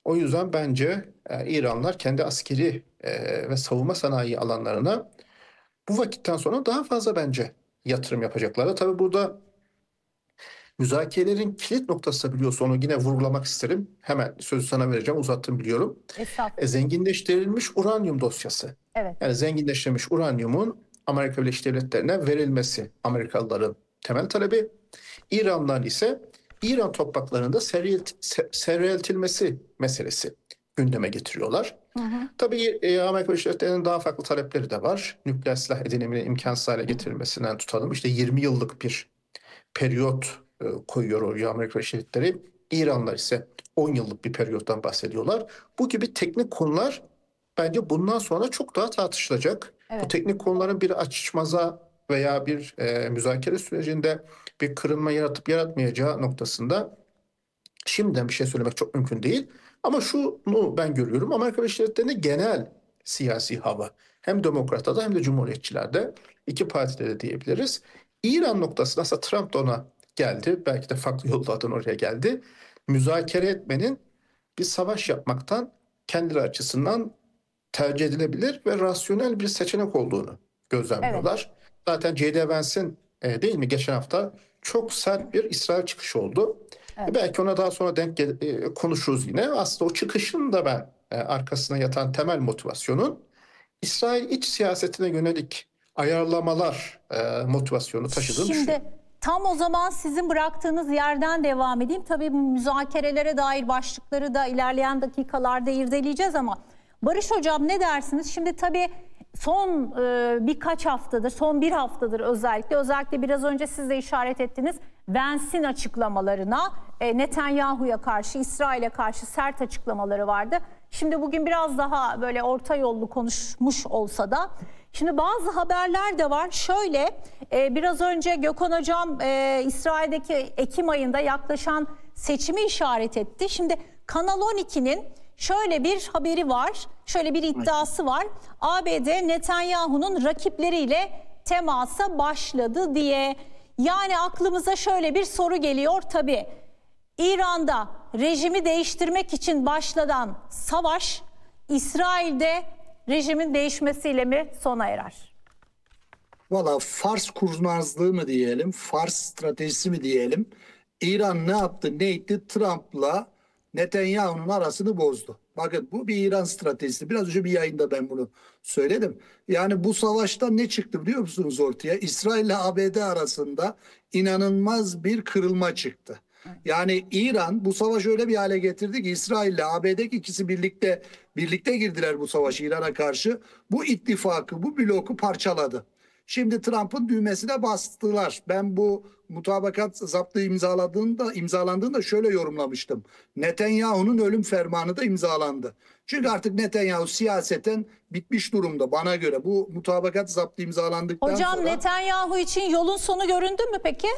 O yüzden bence İranlar kendi askeri ve savunma sanayi alanlarına bu vakitten sonra daha fazla bence yatırım yapacaklar. Tabii burada müzakerelerin kilit noktası da biliyorsun, onu yine vurgulamak isterim. Hemen sözü sana vereceğim, uzattım biliyorum. Estağfurullah. Zenginleştirilmiş uranyum dosyası. Evet. Yani zenginleştirilmiş uranyumun Amerika Birleşik Devletleri'ne verilmesi Amerikalıların temel talebi. İranlılar ise İran topraklarında seyreltilmesi meselesi gündeme getiriyorlar. Hı hı. Tabii Amerika Birleşik Devletleri'nin daha farklı talepleri de var. Nükleer silah ediniminin imkansız hale getirilmesinden tutalım, İşte 20 yıllık bir periyot koyuyor oraya Amerika Birleşik Devletleri. İranlar ise 10 yıllık bir periyottan bahsediyorlar. Bu gibi teknik konular bence bundan sonra çok daha tartışılacak. Bu Evet. teknik konuların bir açmaza veya bir müzakere sürecinde bir kırılma yaratıp yaratmayacağı noktasında şimdiden bir şey söylemek çok mümkün değil. Ama şunu ben görüyorum. Amerika Birleşik Devletleri'nde genel siyasi hava hem demokratada hem de cumhuriyetçilerde, iki partide de diyebiliriz. İran noktasında aslında Trump da ona geldi. Belki de farklı yollardan oraya geldi. Müzakere etmenin bir savaş yapmaktan kendileri açısından tercih edilebilir ve rasyonel bir seçenek olduğunu Evet. gözlemliyorlar. Zaten J.D. Vance'in değil mi geçen hafta çok sert bir İsrail çıkışı oldu. Evet. Belki ona daha sonra konuşuruz yine. Aslında o çıkışın da ben arkasına yatan temel motivasyonun İsrail iç siyasetine yönelik ayarlamalar motivasyonu taşıdığını Şimdi düşünüyorum. tam o zaman sizin bıraktığınız yerden devam edeyim. Tabii bu müzakerelere dair başlıkları da ilerleyen dakikalarda irdeleyeceğiz ama Barış Hocam ne dersiniz? Şimdi tabii son birkaç haftadır, son bir haftadır özellikle biraz önce siz de işaret ettiniz. Vance'in açıklamalarına, Netanyahu'ya karşı, İsrail'e karşı sert açıklamaları vardı. Şimdi bugün biraz daha böyle orta yollu konuşmuş olsa da. Şimdi bazı haberler de var. Şöyle biraz önce Gökhan Hocam İsrail'deki Ekim ayında yaklaşan seçimi işaret etti. Şimdi Kanal 12'nin şöyle bir haberi var, şöyle bir iddiası var. ABD Netanyahu'nun rakipleriyle temasa başladı diye. Yani aklımıza şöyle bir soru geliyor tabii. İran'da rejimi değiştirmek için başlanan savaş İsrail'de rejimin değişmesiyle mi sona erer? Valla Fars kurnazlığı mı diyelim, Fars stratejisi mi diyelim? İran ne yaptı, ne etti? Trump'la Netanyahu'nun arasını bozdu. Bakın bu bir İran stratejisi. Biraz önce bir yayında ben bunu söyledim. Yani bu savaşta ne çıktı biliyor musunuz ortaya? İsrail ile ABD arasında inanılmaz bir kırılma çıktı. Yani İran bu savaşı öyle bir hale getirdi ki İsrail ile ABD ikisi birlikte girdiler bu savaşı İran'a karşı. Bu ittifakı, bu bloku parçaladı. Şimdi Trump'ın düğmesine bastılar. Ben bu mutabakat zaptı imzalandığında şöyle yorumlamıştım. Netanyahu'nun ölüm fermanı da imzalandı. Çünkü artık Netanyahu siyaseten bitmiş durumda bana göre. Bu mutabakat zaptı imzalandıktan Hocam sonra... Netanyahu için yolun sonu göründü mü peki?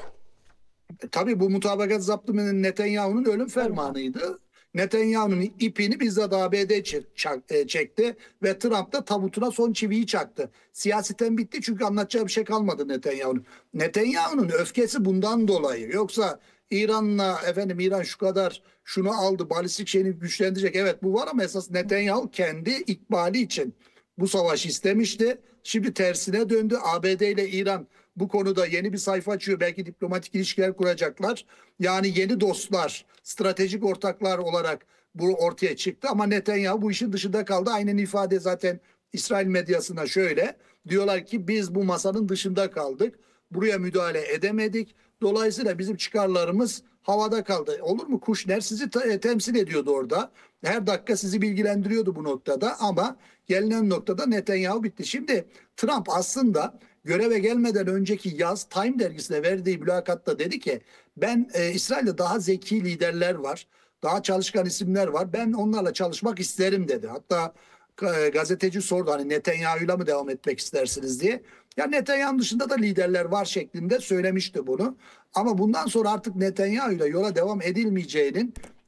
Tabii bu mutabakat zaptı Netanyahu'nun ölüm fermanıydı. Netanyahu'nun ipini bizzat ABD çekti ve Trump da tabutuna son çiviyi çaktı. Siyaseten bitti çünkü anlatacağı bir şey kalmadı Netanyahu'nun. Netanyahu'nun öfkesi bundan dolayı. Yoksa İran'la İran şu kadar şunu aldı, balistik şeyini güçlendirecek. Evet bu var ama esas Netanyahu kendi ikbali için bu savaşı istemişti. Şimdi tersine döndü. ABD ile İran bu konuda yeni bir sayfa açıyor. Belki diplomatik ilişkiler kuracaklar. Yani yeni dostlar, stratejik ortaklar olarak bu ortaya çıktı. Ama Netanyahu bu işin dışında kaldı. Aynen ifade zaten İsrail medyasına şöyle. Diyorlar ki biz bu masanın dışında kaldık. Buraya müdahale edemedik. Dolayısıyla bizim çıkarlarımız havada kaldı. Olur mu? Kushner sizi temsil ediyordu orada. Her dakika sizi bilgilendiriyordu bu noktada ama gelinen noktada Netanyahu bitti. Şimdi Trump aslında göreve gelmeden önceki yaz Time dergisine verdiği mülakatta dedi ki ben İsrail'de daha zeki liderler var. Daha çalışkan isimler var. Ben onlarla çalışmak isterim dedi. Hatta gazeteci sordu hani Netanyahu'yla mı devam etmek istersiniz diye. Ya Netanyahu dışında da liderler var şeklinde söylemişti bunu. Ama bundan sonra artık Netanyahu'yla yola devam edilmeyeceğinin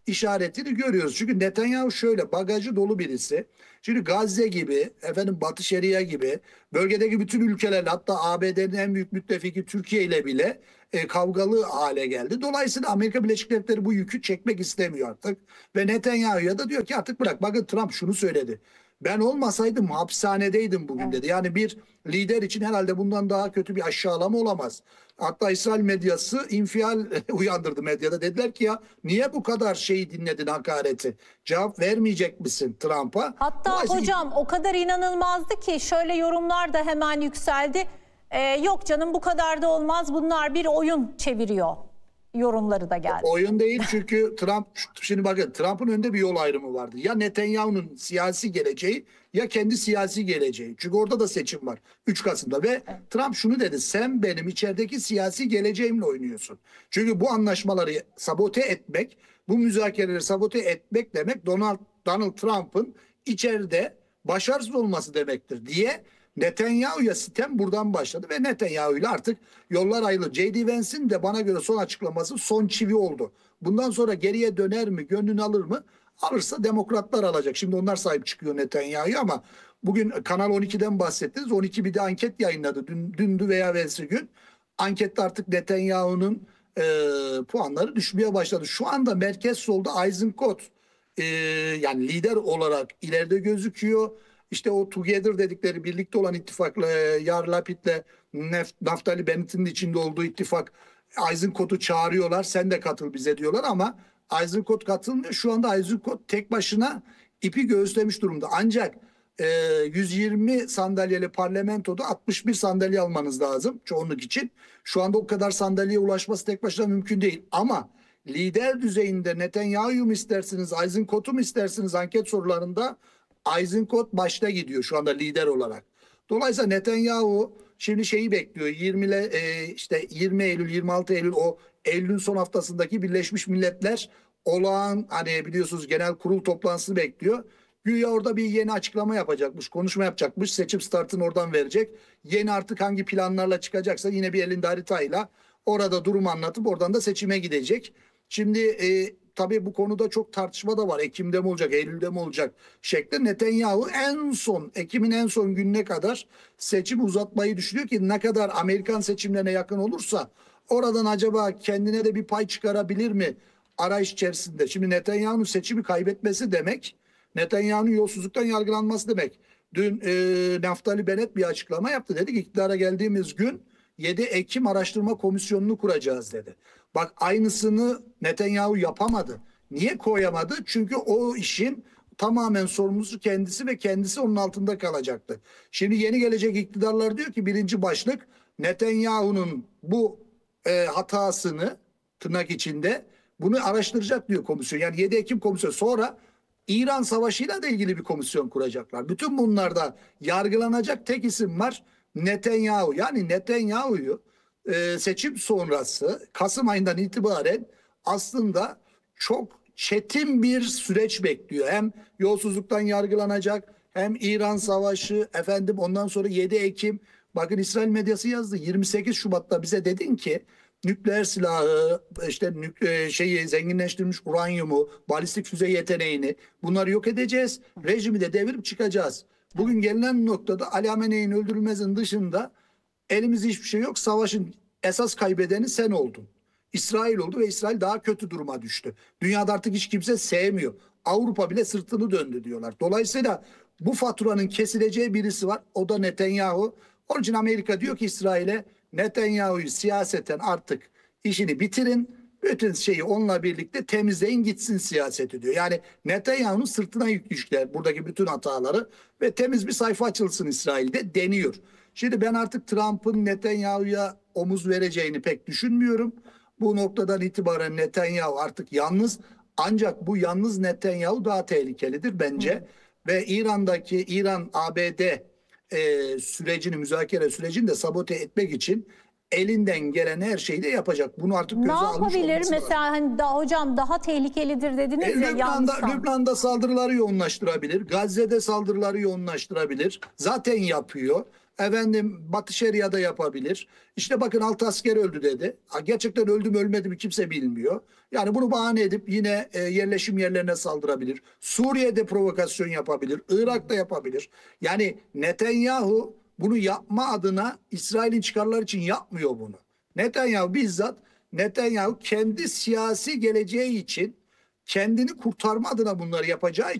işaretini görüyoruz. Çünkü Netanyahu şöyle bagajı dolu birisi. Şimdi Gazze gibi, Batı Şeria gibi bölgedeki bütün ülkelerle, hatta ABD'nin en büyük müttefiki Türkiye ile bile kavgalı hale geldi. Dolayısıyla Amerika Birleşik Devletleri bu yükü çekmek istemiyor artık. Ve Netanyahu'ya da diyor ki artık bırak. Bakın Trump şunu söyledi. Ben olmasaydım hapishanedeydim bugün dedi. Yani bir lider için herhalde bundan daha kötü bir aşağılama olamaz. Hatta İsrail medyası infial uyandırdı medyada. Dediler ki ya niye bu kadar şeyi dinledin, hakareti? Cevap vermeyecek misin Trump'a? Hatta hocam o kadar inanılmazdı ki şöyle yorumlar da hemen yükseldi. Yok canım bu kadar da olmaz, bunlar bir oyun çeviriyor yorumları da geldi. Oyun değil çünkü Trump, şimdi bakın Trump'ın önünde bir yol ayrımı vardı. Ya Netanyahu'nun siyasi geleceği ya kendi siyasi geleceği. Çünkü orada da seçim var 3 Kasım'da ve Trump şunu dedi: sen benim içerideki siyasi geleceğimle oynuyorsun. Çünkü bu anlaşmaları sabote etmek, bu müzakereleri sabote etmek demek Donald Trump'ın içeride başarısız olması demektir diye Netanyahu'ya sitem buradan başladı ve Netanyahu ile artık yollar ayrıldı. J.D. Vance'in de bana göre son açıklaması son çivi oldu. Bundan sonra geriye döner mi, gönlünü alır mı? Alırsa demokratlar alacak. Şimdi onlar sahip çıkıyor Netanyahu'ya ama bugün Kanal 12'den bahsettiniz. 12 bir de anket yayınladı. Dündü veya evvelsi gün. Ankette artık Netanyahu'nun puanları düşmeye başladı. Şu anda merkez solda Eisenkot yani lider olarak ileride gözüküyor. İşte o Together dedikleri birlikte olan ittifakla Yair Lapid'le Naftali Bennett'in içinde olduğu ittifak Eisenkot'u çağırıyorlar. Sen de katıl bize diyorlar ama Eisenkot katılmıyor. Şu anda Eisenkot tek başına ipi göğüslemiş durumda. Ancak 120 sandalyeli parlamentoda 61 sandalye almanız lazım çoğunluk için. Şu anda o kadar sandalyeye ulaşması tek başına mümkün değil. Ama lider düzeyinde Netanyahu'yu mu istersiniz, Eisenkot'u mu istersiniz anket sorularında Eisenkot başta gidiyor şu anda lider olarak. Dolayısıyla Netanyahu şimdi şeyi bekliyor. 20 Eylül 26 Eylül o Eylül'ün son haftasındaki Birleşmiş Milletler olağan hani biliyorsunuz genel kurul toplantısını bekliyor. Güya orada bir yeni açıklama yapacakmış, konuşma yapacakmış. Seçim startını oradan verecek. Yeni artık hangi planlarla çıkacaksa yine bir elinde haritayla orada durumu anlatıp oradan da seçime gidecek. Şimdi tabii bu konuda çok tartışma da var. Ekim'de mi olacak, Eylül'de mi olacak şeklinde. Netanyahu Ekim'in en son gününe kadar seçim uzatmayı düşünüyor ki ne kadar Amerikan seçimlerine yakın olursa oradan acaba kendine de bir pay çıkarabilir mi arayış içerisinde. Şimdi Netanyahu'nun seçimi kaybetmesi demek, Netanyahu'nun yolsuzluktan yargılanması demek. Dün Naftali Bennett bir açıklama yaptı. Dedi ki iktidara geldiğimiz gün 7 Ekim Araştırma Komisyonu'nu kuracağız dedi. Bak aynısını Netanyahu yapamadı. Niye koyamadı? Çünkü o işin tamamen sorumlusu kendisi ve kendisi onun altında kalacaktı. Şimdi yeni gelecek iktidarlar diyor ki birinci başlık Netanyahu'nun bu hatasını tırnak içinde bunu araştıracak diyor komisyon. Yani 7 Ekim komisyonu sonra İran Savaşı'yla da ilgili bir komisyon kuracaklar. Bütün bunlarda yargılanacak tek isim var Netanyahu. Yani Netanyahu'yu seçim sonrası Kasım ayından itibaren aslında çok çetin bir süreç bekliyor. Hem yolsuzluktan yargılanacak hem İran Savaşı ondan sonra 7 Ekim. Bakın İsrail medyası yazdı 28 Şubat'ta bize dedin ki nükleer silahı, zenginleştirilmiş uranyumu, balistik füze yeteneğini bunları yok edeceğiz. Rejimi de devirip çıkacağız. Bugün gelinen noktada Ali Hamenei'nin öldürülmesinin dışında elimizde hiçbir şey yok. Savaşın esas kaybedeni sen oldun. İsrail oldu ve İsrail daha kötü duruma düştü. Dünyada artık hiç kimse sevmiyor. Avrupa bile sırtını döndü diyorlar. Dolayısıyla bu faturanın kesileceği birisi var. O da Netanyahu. Onun için Amerika diyor ki İsrail'e Netanyahu'yu siyaseten artık işini bitirin. Bütün şeyi onunla birlikte temizleyin gitsin siyaseti diyor. Yani Netanyahu'nun sırtına yükler buradaki bütün hataları ve temiz bir sayfa açılsın İsrail'de deniyor. Şimdi ben artık Trump'ın Netanyahu'ya omuz vereceğini pek düşünmüyorum. Bu noktadan itibaren Netanyahu artık yalnız, ancak bu yalnız Netanyahu daha tehlikelidir bence. Ve İran-ABD sürecini, müzakere sürecini de sabote etmek için elinden gelen her şeyi de yapacak. Bunu artık göze almış olması lazım. Ne yapabilir? Mesela hani hocam daha tehlikelidir dediniz ya. Lübnan'da saldırıları yoğunlaştırabilir. Gazze'de saldırıları yoğunlaştırabilir. Zaten yapıyor. Efendim Batı Şeria'da yapabilir. İşte bakın 6 asker öldü dedi. Ha, gerçekten öldü mü ölmedi mi kimse bilmiyor. Yani bunu bahane edip yine yerleşim yerlerine saldırabilir. Suriye'de provokasyon yapabilir. Irak'ta yapabilir. Yani Netanyahu bunu yapma adına İsrail'in çıkarları için yapmıyor bunu. Netanyahu kendi siyasi geleceği için kendini kurtarma adına bunları yapacağı için